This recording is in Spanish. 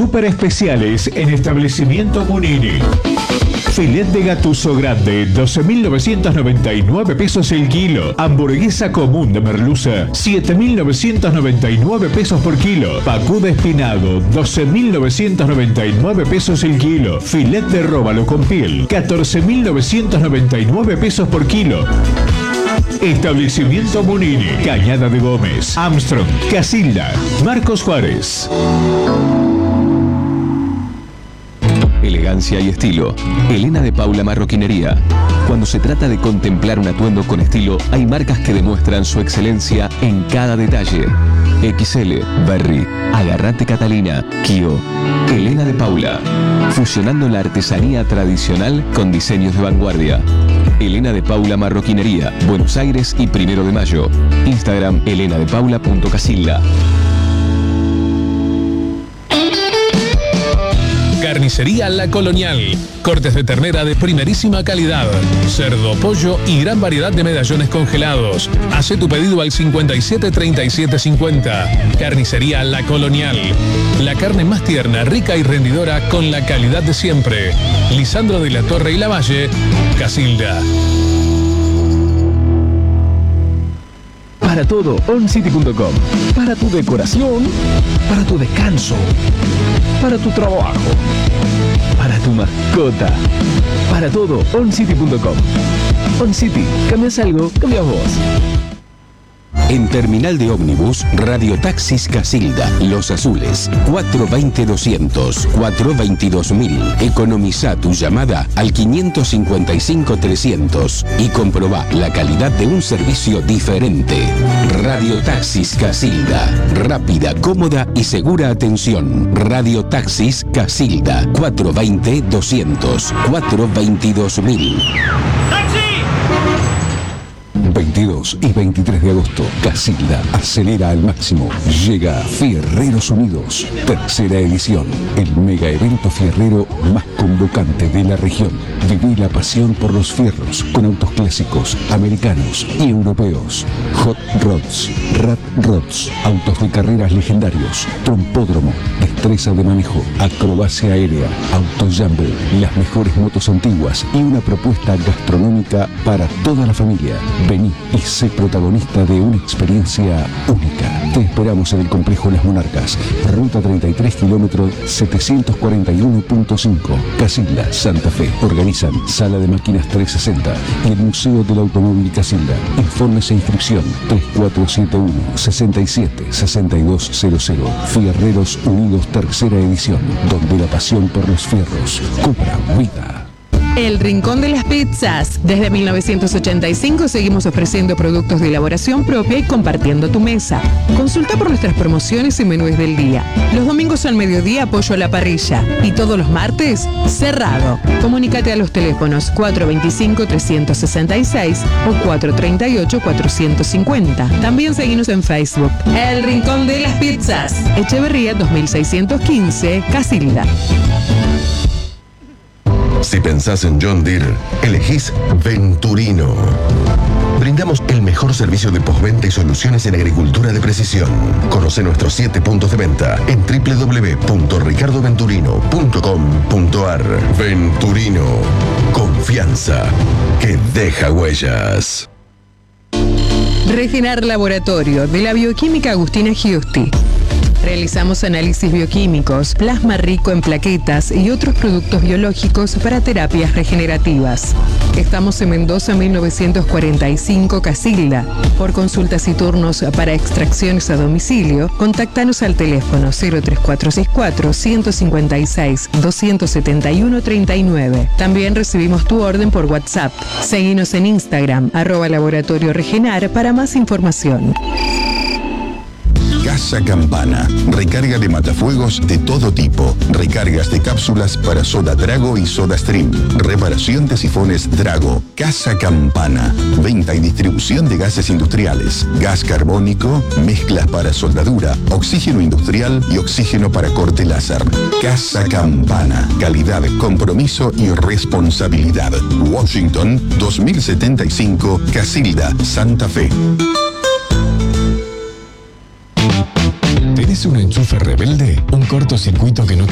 super especiales en Establecimiento Munini. Filet de gatuso grande, 12.999 pesos el kilo. Hamburguesa común de merluza, 7.999 pesos por kilo. Pacú de espinado, 12.999 pesos el kilo. Filet de róbalo con piel, 14.999 pesos por kilo. Establecimiento Munini, Cañada de Gómez, Armstrong, Casilda, Marcos Juárez. Elegancia y estilo. Elena de Paula Marroquinería. Cuando se trata de contemplar un atuendo con estilo, hay marcas que demuestran su excelencia en cada detalle. XL, Berry, Agarrate Catalina, Kio. Elena de Paula. Fusionando la artesanía tradicional con diseños de vanguardia. Elena de Paula Marroquinería, Buenos Aires y 1 de Mayo. Instagram, elenadepaula.casilda. Carnicería La Colonial. Cortes de ternera de primerísima calidad, cerdo, pollo y gran variedad de medallones congelados. Hace tu pedido al 57 37 50. Carnicería La Colonial. La carne más tierna, rica y rendidora con la calidad de siempre. Lisandro de la Torre y Lavalle, Casilda. Para todo, oncity.com. Para tu decoración, para tu descanso, para tu trabajo, para tu mascota. Para todo, oncity.com. OnCity, cambias algo, cambias vos. En Terminal de Ómnibus, Radiotaxis Casilda, Los Azules, 420-200, 422.000. Economiza tu llamada al 555-300 y comprobá la calidad de un servicio diferente. Radiotaxis Casilda, rápida, cómoda y segura atención. Radiotaxis Casilda, 420-200, 422.000. 22 y 23 de agosto, Casilda acelera al máximo. Llega Fierreros Unidos, tercera edición, el mega evento fierrero más convocante de la región. Viví la pasión por los fierros con autos clásicos, americanos y europeos. Hot Rods, Rat Rods, autos de carreras legendarios, trompódromo, destreza de manejo, acrobacia aérea, auto jumbo, las mejores motos antiguas y una propuesta gastronómica para toda la familia. Vení y sé protagonista de una experiencia única. Te esperamos en el complejo Las Monarcas, ruta 33, kilómetro 741.5, Casilda, Santa Fe. Organizan Sala de Máquinas 360 y el Museo del Automóvil Casilda. Informes e inscripción 3471-676200. Fierreros Unidos, tercera edición, donde la pasión por los fierros cobra vida. El Rincón de las Pizzas. Desde 1985 seguimos ofreciendo productos de elaboración propia y compartiendo tu mesa. Consulta por nuestras promociones y menús del día. Los domingos al mediodía, pollo a la parrilla. Y todos los martes, cerrado. Comunícate a los teléfonos 425-366 o 438-450. También seguimos en Facebook. El Rincón de las Pizzas. Echeverría 2615, Casilda. Si pensás en John Deere, elegís Venturino. Brindamos el mejor servicio de postventa y soluciones en agricultura de precisión. Conoce nuestros 7 puntos de venta en www.ricardoventurino.com.ar. Venturino. Confianza que deja huellas. Regenar Laboratorio de la Bioquímica Agustina Giusti. Realizamos análisis bioquímicos, plasma rico en plaquetas y otros productos biológicos para terapias regenerativas. Estamos en Mendoza 1945, Casilda. Por consultas y turnos para extracciones a domicilio, contáctanos al teléfono 03464 156 271 39. También recibimos tu orden por WhatsApp. Seguinos en Instagram, @Laboratorio Regenar para más información. Casa Campana. Recarga de matafuegos de todo tipo. Recargas de cápsulas para soda Drago y Soda Stream. Reparación de sifones Drago. Casa Campana. Venta y distribución de gases industriales. Gas carbónico, mezclas para soldadura, oxígeno industrial y oxígeno para corte láser. Casa Campana. Calidad, compromiso y responsabilidad. Washington 2075, Casilda, Santa Fe. ¿Tenés un enchufe rebelde? ¿Un cortocircuito que no